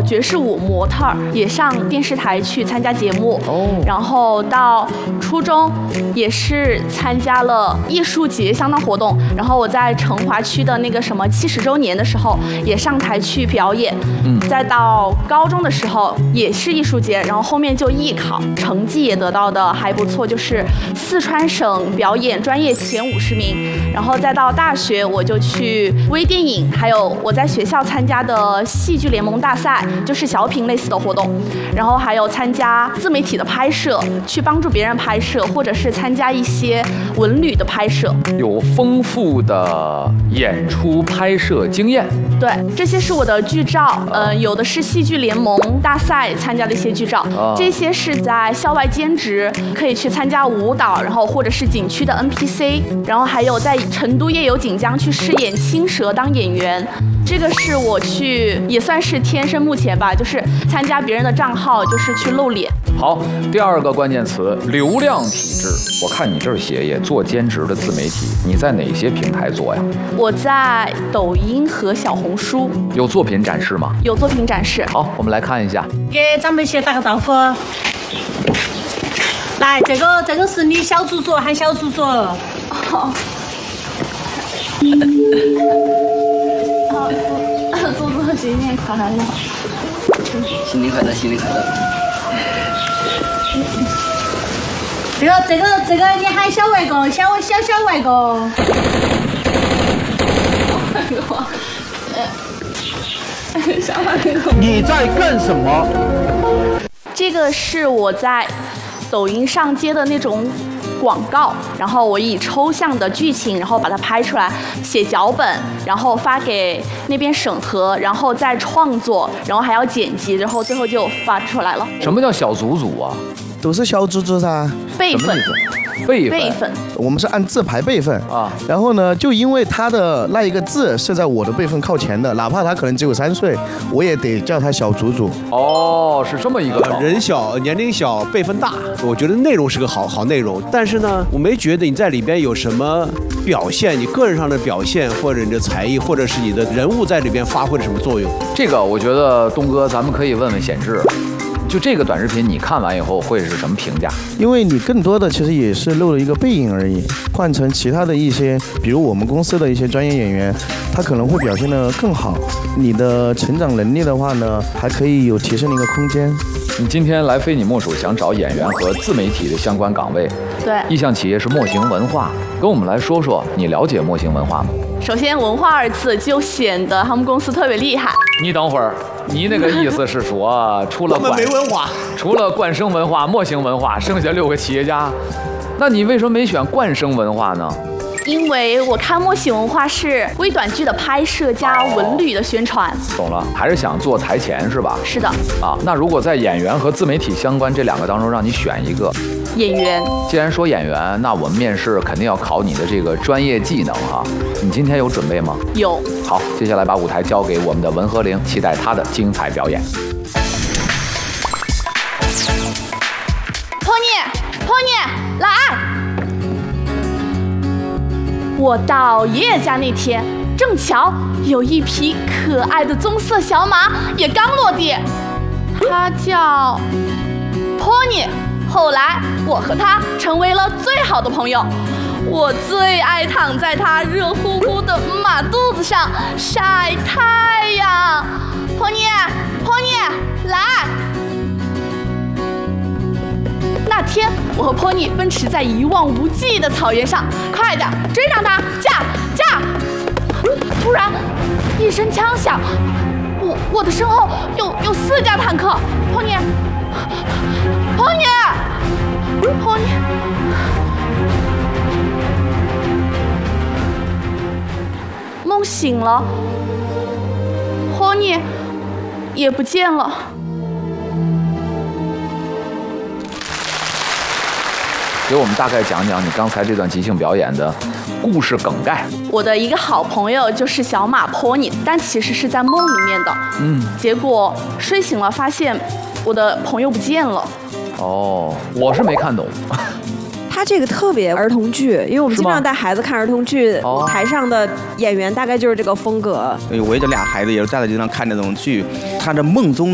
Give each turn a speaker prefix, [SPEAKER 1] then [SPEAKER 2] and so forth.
[SPEAKER 1] 爵士舞模特儿，也上电视台去参加节目。然后到初中也是参加了艺术节相当活动。然后我在成华区的那个什么70周年的时候，也上台去表演。再到高中的时候也是艺术节，然后后面就艺考，成绩也得到的还不错，就是四川省表演专业前50名。然后再到大学，我就去微电影，还有我在学校参加的戏剧联盟大赛，就是小品类似的活动。然后还有参加自媒体的拍摄，去帮助别人拍摄，或者是参加一些文旅的拍摄，
[SPEAKER 2] 有丰富的演出拍摄经验。
[SPEAKER 1] 对，这些是我的剧照，有的是戏剧联盟大赛参加的一些剧照，这些是在校外兼职，可以去参加舞蹈，然后或者是景区的 NPC， 然后还有在成都夜游锦江去饰演青蛇当演员。这个是我去也算是天生目前吧，就是参加别人的账号，就是去露脸。
[SPEAKER 2] 好，第二个关键词流量体质。我看你这儿写也做兼职的自媒体，你在哪些平台做呀？
[SPEAKER 1] 我在抖音和小红书。
[SPEAKER 2] 有作品展示吗？
[SPEAKER 1] 有作品展示。
[SPEAKER 2] 好，我们来看一下。
[SPEAKER 3] 给长辈些打个招呼。来，这个是你小祖祖，喊小祖祖。
[SPEAKER 1] 好。祖祖新年快乐！
[SPEAKER 4] 新年快乐，新年快乐！
[SPEAKER 3] 这个你喊小外公，小外公。
[SPEAKER 1] 小外公。
[SPEAKER 5] 你在干什么？
[SPEAKER 1] 这个是我在抖音上接的那种广告，然后我以抽象的剧情，然后把它拍出来，写脚本，然后发给那边审核，然后再创作，然后还要剪辑，然后最后就发出来了。
[SPEAKER 2] 什么叫小祖祖啊？
[SPEAKER 5] 都是小祖祖噻。
[SPEAKER 1] 辈分。辈分，
[SPEAKER 5] 我们是按字排辈分
[SPEAKER 2] 啊。
[SPEAKER 5] 然后呢，就因为他的那一个字是在我的辈分靠前的，哪怕他可能只有3岁，我也得叫他小祖祖。
[SPEAKER 2] 哦，是这么一个
[SPEAKER 6] 人小年龄小辈分大，我觉得内容是个好内容，但是呢，我没觉得你在里边有什么表现，你个人上的表现，或者你的才艺，或者是你的人物在里边发挥了什么作用。
[SPEAKER 2] 这个我觉得东哥，咱们可以问问显志。就这个短视频，你看完以后会是什么评价？
[SPEAKER 5] 因为你更多的其实也是露了一个背影而已，换成其他的一些，比如我们公司的一些专业演员，他可能会表现得更好。你的成长能力的话呢，还可以有提升的一个空间。
[SPEAKER 2] 你今天来非你莫属，想找演员和自媒体的相关岗位。
[SPEAKER 1] 对，
[SPEAKER 2] 意向企业是墨行文化，跟我们来说说，你了解墨行文化吗？
[SPEAKER 1] 首先，文化2字就显得他们公司特别厉害。
[SPEAKER 2] 你等会儿，你那个意思是说，除了
[SPEAKER 6] 没文化，
[SPEAKER 2] 除了冠生文化、墨行文化，剩下6个企业家，那你为什么没选冠生文化呢？
[SPEAKER 1] 因为我看墨行文化是微短剧的拍摄加文旅的宣传。
[SPEAKER 2] 懂了，还是想做台前是吧？
[SPEAKER 1] 是的。
[SPEAKER 2] 啊，那如果在演员和自媒体相关这2个当中让你选一个，
[SPEAKER 1] 演员。
[SPEAKER 2] 既然说演员，那我们面试肯定要考你的这个专业技能哈。你今天有准备吗？
[SPEAKER 1] 有。
[SPEAKER 2] 好，接下来把舞台交给我们的文和玲，期待她的精彩表演。
[SPEAKER 1] Pony，来！我到爷爷家那天，正巧有一匹可爱的棕色小马也刚落地，它叫 Pony。后来我和它成为了最好的朋友，我最爱躺在它热乎乎的马肚子上晒太阳。Pony，来！那天，我和 Pony 奔驰在一望无际的草原上，快点追上它，驾！突然，一声枪响，我的身后有4架坦克。Pony，梦醒了 ，Pony 也不见了。
[SPEAKER 2] 给我们大概讲讲你刚才这段即兴表演的故事梗概。
[SPEAKER 1] 我的一个好朋友就是小马 Pony， 但其实是在梦里面的。结果睡醒了，发现我的朋友不见了。
[SPEAKER 2] 哦，我是没看懂。
[SPEAKER 7] 他这个特别儿童剧，因为我们基本上带孩子看儿童剧，台上的演员大概就是这个风格。
[SPEAKER 8] 围着俩孩子也是在这上看这种剧，他的梦中